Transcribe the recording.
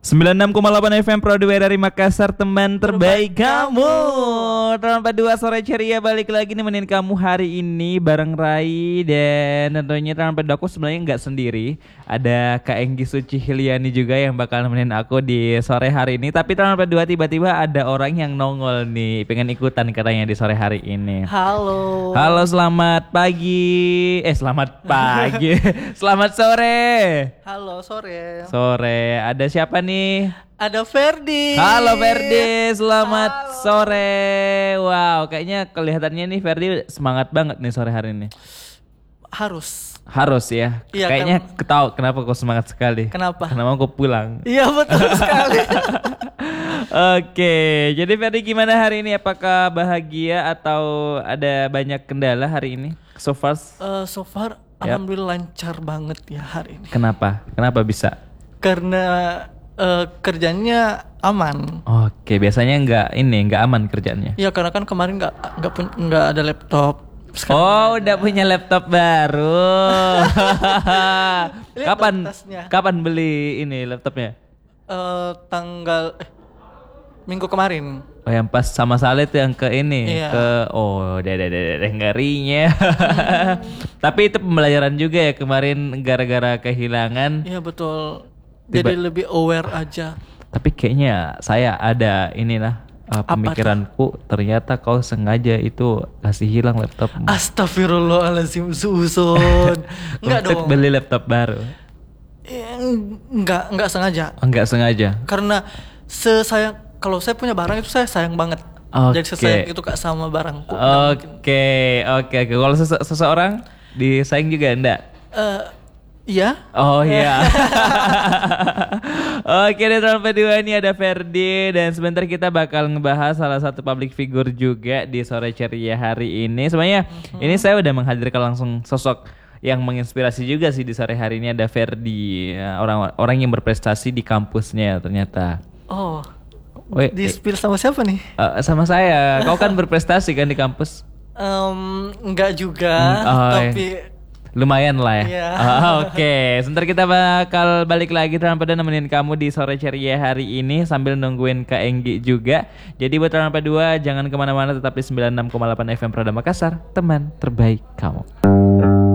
96,8 FM Prodway dari Makassar, teman terbaik kamu. Tanpa dua sore ceria balik lagi nemenin kamu hari ini bareng Rai. Dan tentunya tanpa dua aku sebenarnya nggak sendiri. Ada Kak Enggi Suci Hiliani juga yang bakal nemenin aku di sore hari ini. Tapi tanpa dua tiba-tiba ada orang yang nongol nih, pengen ikutan katanya di sore hari ini. Halo. Halo, selamat pagi. Selamat pagi. Selamat sore. Halo, sore. Sore. Ada siapa nih? Ada Ferdi. Halo Ferdi, selamat sore. Wow, kayaknya kelihatannya nih Ferdi semangat banget nih sore hari ini. Harus ya. Iya, Kayaknya ketahu kenapa kau semangat sekali. Kenapa? Karena mau kau pulang. Iya, betul sekali. Oke, jadi Ferdi gimana hari ini? Apakah bahagia atau ada banyak kendala hari ini? So far? So far, alhamdulillah lancar banget ya hari ini. Kenapa? Kenapa bisa? Karena kerjanya aman. Oke, biasanya nggak aman kerjaannya. Iya, karena kan kemarin nggak ada laptop. Sekarang udah punya laptop baru. Kapan beli ini laptopnya? Minggu kemarin. Oh, yang pas sama Saleh tuh yang ke ini, iya. Ngerinya. Tapi itu pembelajaran juga ya kemarin gara-gara kehilangan. Iya, betul. Jadi lebih aware aja. Tapi kayaknya saya ada inilah pemikiranku, ternyata kau sengaja itu kasih hilang laptop. Astagfirullahaladzim, susun. Enggak dong. Beli laptop baru. Enggak sengaja. Enggak sengaja. Karena kalau saya punya barang itu saya sayang banget. Jadi sesayang itu Kak sama barangku. Oke. Kalau seseorang disayang juga enggak? Iya. Oh iya. Oke deh, teman kedua ini ada Ferdi. Dan sebentar kita bakal ngebahas salah satu public figure juga di sore ceria hari ini. Sebenarnya ini saya udah menghadirkan langsung sosok yang menginspirasi juga sih di sore hari ini. Ada Ferdi, orang yang berprestasi di kampusnya ternyata. Oh, di-spill sama siapa nih? Sama saya. Kau kan berprestasi kan di kampus? Enggak juga, tapi lumayan lah ya. Yeah. Oke. Sebentar kita bakal balik lagi pada nemenin kamu di sore ceria hari ini sambil nungguin Kak Enggi juga. Jadi buat Rampa 2 jangan kemana-mana, tetap di 96,8 FM Prada Makassar, teman terbaik kamu.